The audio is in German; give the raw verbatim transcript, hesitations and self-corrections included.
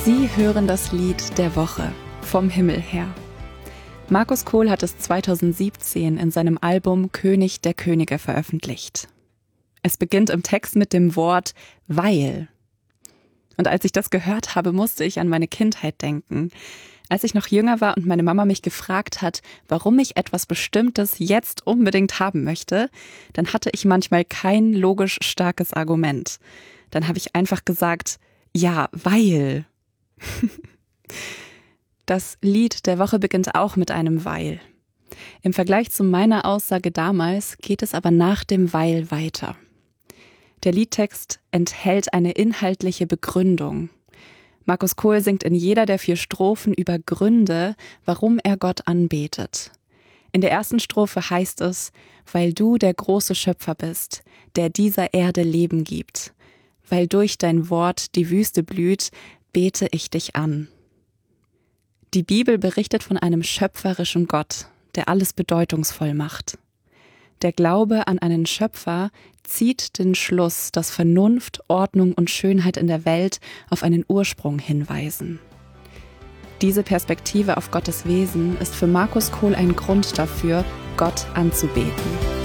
Sie hören das Lied der Woche vom Himmel her. Markus Kohl hat es zweitausendsiebzehn in seinem Album König der Könige veröffentlicht. Es beginnt im Text mit dem Wort weil. Und als ich das gehört habe, musste ich an meine Kindheit denken. Als ich noch jünger war und meine Mama mich gefragt hat, warum ich etwas Bestimmtes jetzt unbedingt haben möchte, dann hatte ich manchmal kein logisch starkes Argument. Dann habe ich einfach gesagt, ja, weil. Das Lied der Woche beginnt auch mit einem Weil. Im Vergleich zu meiner Aussage damals geht es aber nach dem Weil weiter. Der Liedtext enthält eine inhaltliche Begründung. Markus Kohl singt in jeder der vier Strophen über Gründe, warum er Gott anbetet. In der ersten Strophe heißt es, weil du der große Schöpfer bist, der dieser Erde Leben gibt. Weil durch dein Wort die Wüste blüht, bete ich dich an. Die Bibel berichtet von einem schöpferischen Gott, der alles bedeutungsvoll macht. Der Glaube an einen Schöpfer zieht den Schluss, dass Vernunft, Ordnung und Schönheit in der Welt auf einen Ursprung hinweisen. Diese Perspektive auf Gottes Wesen ist für Markus Kohl ein Grund dafür, Gott anzubeten.